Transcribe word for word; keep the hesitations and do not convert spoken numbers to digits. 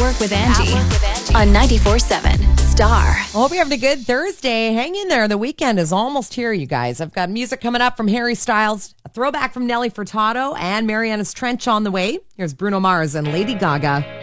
Work with Angie on ninety-four seven Star. I hope you're having a good Thursday. Hang in there. The weekend is almost here, you guys. I've got music coming up from Harry Styles, a throwback from Nelly Furtado, and Mariana's Trench on the way. Here's Bruno Mars and Lady Gaga.